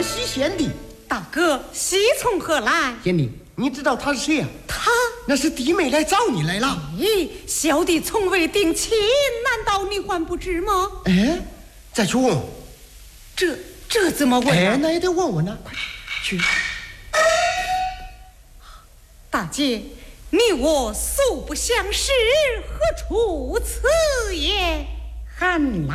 西贤弟。 大哥，喜从何来？ 贤弟，你知道他是谁呀？ 他那是弟妹来找你来了。 咦，小弟从未定亲，难道你还不知吗？ 哎，再去问问。 这怎么问啊？ 哎，那也得问问呢。快去。 大姐，你我素不相识，何出此言？ 韩来。